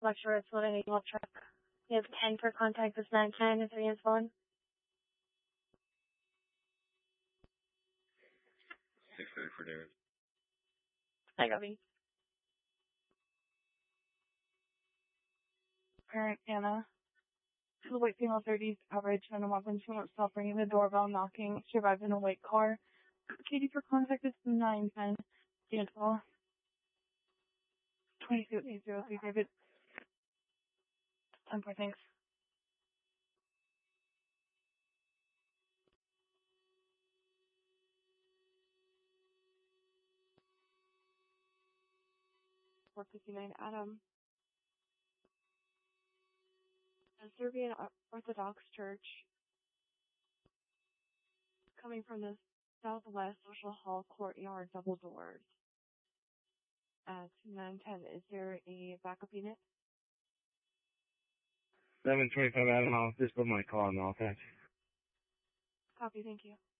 lecturer at Florida Eagle Truck. We have 10 for contact with 910 and 3 is 1. 630 for David. I copy. Parent Anna. To the white female 30s, average, and a weapon. She won't stop ringing the doorbell, knocking. She arrived in a white car. Katie for contact is 910. Danville. 22-803, David. 10 for thanks. $459 Adam. A Serbian Orthodox Church coming from the southwest social hall courtyard, double doors. At 910, is there a backup unit? 725 Adam, I'll just put my call in the offense. Copy, thank you.